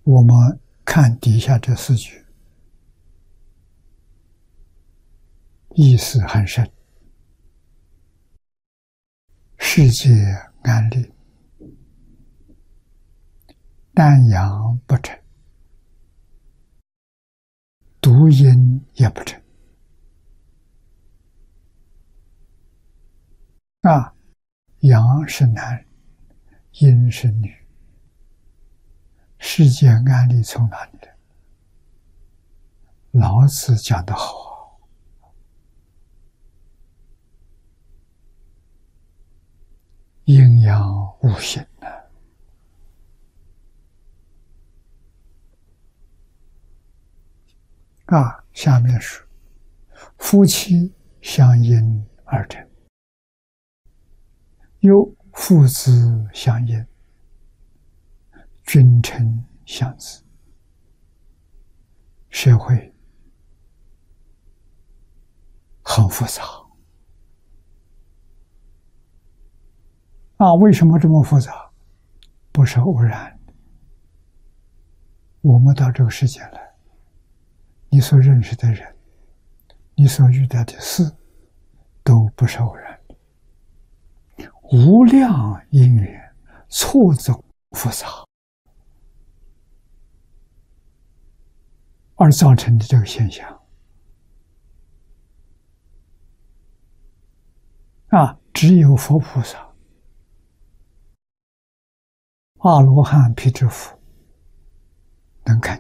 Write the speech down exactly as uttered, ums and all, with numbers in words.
我们看底下这四句，意思很深。世界安立，丹阳不成，独阴也不成。啊，阳是男人，阴是女。世界安立从哪里来？老子讲得好，阴阳无形啊！啊，下面是夫妻相因而成，又父子相因，君臣相子，社会很复杂啊！为什么这么复杂？不是偶然的。我们到这个世界来，你所认识的人，你所遇到的事，都不是偶然的。无量因缘错综复杂，而造成的这个现象啊，只有佛菩萨、阿罗汉、辟支佛能看